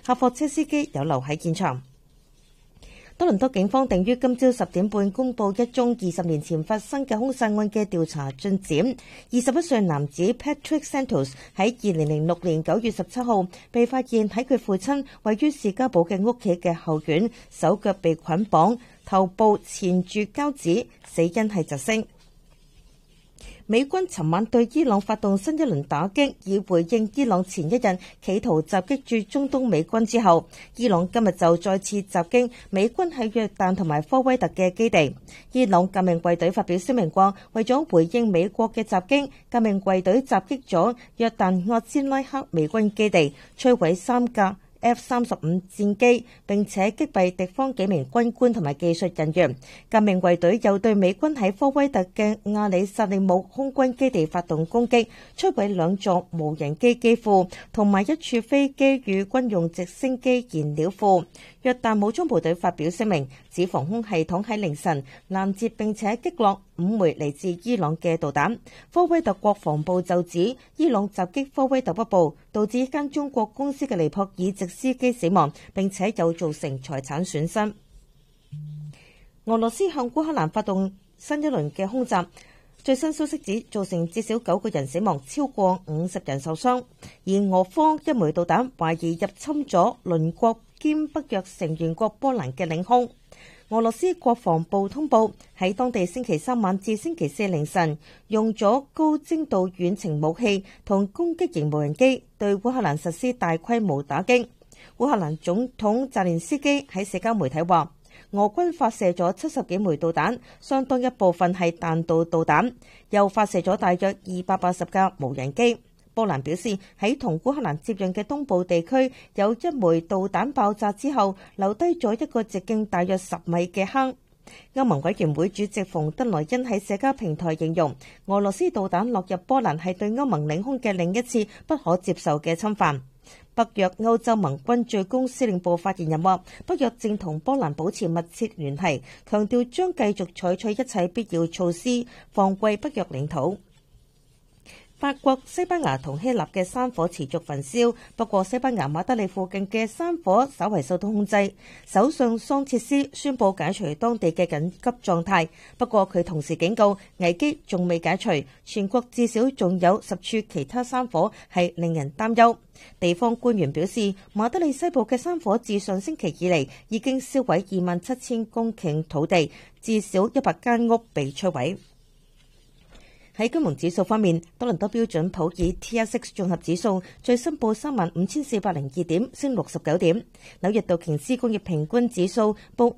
客貨車司機有留喺現場。多倫多警方定於今朝10點半公佈一宗20年前發生嘅兇殺案嘅調查進展。21歲男子 Patrick Santos 喺2006年9月17號被發現喺佢父親位於士嘉堡嘅屋企嘅後院，手腳被捆綁，頭部纏住膠紙，死因係窒息。美軍尋晚對伊朗發動新一輪打擊，以回應伊朗前一日企圖襲擊駐中東美軍之後，伊朗今日就再次襲擊美軍喺約旦同埋科威特嘅基地。伊朗革命衛隊發表聲明話，為咗回應美國嘅襲擊，革命衛隊襲擊咗約旦阿茲拉克美軍基地，摧毀3架F-35戰機，並且擊斃敵方幾名軍官同埋技術人員。革命衛隊又對美軍喺科威特嘅亞里薩利姆空軍基地發動攻擊，摧毀2座無人機機庫同埋一處飛機與軍用直升機燃料庫。約旦武裝部隊發表聲明，指防空系統喺凌晨攔截並且擊落5枚嚟自伊朗嘅導彈。科威特國防部就指伊朗襲擊科威特北部，導致一間中國公司嘅尼泊爾籍司機死亡，並且有造成財產損失。俄羅斯向烏克蘭發動新一輪嘅空襲，最新消息指造成至少9個人死亡，超過50人受傷。而俄方一枚導彈懷疑入侵咗鄰國兼北約成員國波蘭嘅領空。俄羅斯國防部通報，喺當地星期3晚至星期4凌晨，用咗高精度遠程武器同攻擊型無人機對烏克蘭實施大規模打擊。烏克蘭總統澤連斯基喺社交媒體話，俄軍發射咗70幾枚導彈，相當一部分係彈道導彈，又發射咗大約280架無人機。波蘭表示，喺同烏克蘭接壤嘅東部地區有一枚導彈爆炸之後，留低咗一個直徑大約10米嘅坑。歐盟委員會主席馮德萊恩喺社交平台形容，俄羅斯導彈落入波蘭係對歐盟領空嘅另一次不可接受嘅侵犯。北約歐洲盟軍最高司令部發言人話，北約正同波蘭保持密切聯繫，強調將繼續採取一切必要措施，防衛北約領土。法國、西班牙同希臘嘅山火持續焚燒，不過西班牙馬德里附近嘅山火稍為受到控制。首相桑切斯宣布解除當地嘅緊急狀態，不過佢同時警告危機仲未解除，全國至少仲有10處其他山火係令人擔憂。地方官員表示，馬德里西部嘅山火自上星期以嚟已經燒毀27000公頃土地，至少100間屋被摧毀。喺金融指數方面，多倫多標準普爾 TSX 綜合指數最新報35,402點，升69點；紐約道瓊斯工業平均指數報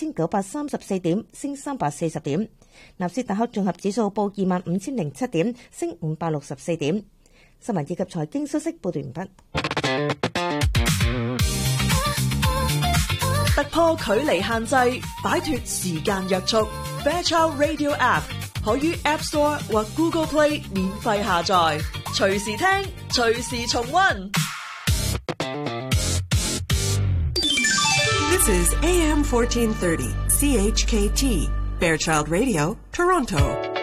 51,934點，升340點；納斯達克綜合指數報25,007點，升564點。新聞以及財經消息報道完畢。 突破距離限制，擺脫時間約束。Fairchild Radio App 可於 App Store 或 Google Play 免費下載，隨時聽，隨時重溫。 This is AM 1430 CHKT Fairchild Radio Toronto。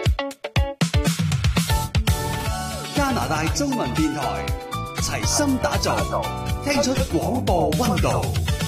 加拿大中文電台齊心打造，聽出廣播溫度。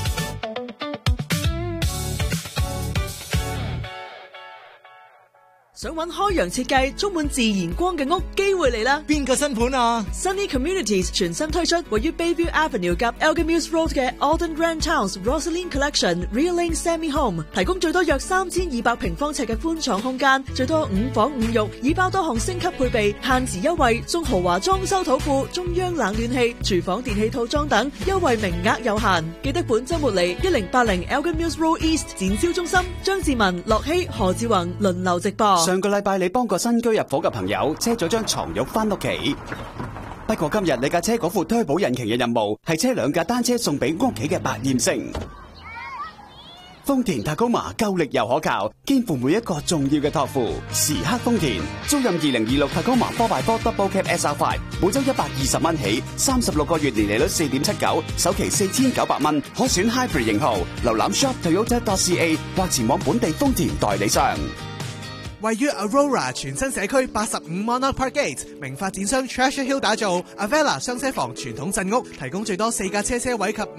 想揾開揚設計、充滿自然光嘅屋，機會嚟啦！ 邊個新盤啊 ？Sunny Communities 全新推出位於 Bayview Avenue 及 Elgin-Mills Road 嘅 Alden Grand Towns Rosaline Collection Real Lane Semi Home， 提供最多約3200平方尺嘅寬敞空間，最多5房5浴，已包多項升級配備，限時優惠，送豪華裝修土庫、中央冷暖氣、廚房電器套裝等，優惠名額有限。記得本週末嚟1080 Elgin-Mills Road East 展銷中心，張志文、樂希、何志宏輪流直播。 上個禮拜你幫個新居入伙嘅朋友車咗張床褥翻屋企，不過今日你架車嗰副推保引擎嘅任務係車2架單車送俾屋企嘅百厭星。豐田Tacoma夠力又可靠，肩負每一個重要嘅託付。時刻豐田，租賃2026 Tacoma 4x4 Double Cab SR5，每周120蚊起，36個月年利率4.79%，首期4900蚊，可選 Hybrid 型號。瀏覽 shop.toyota.ca 或前往本地豐田代理商。 位於 Aurora 全新社區85 Monarch Park Gate， 名發展商 Treasure Hill 打造 Avella 雙車房傳統鎮屋，提供最多4架車位及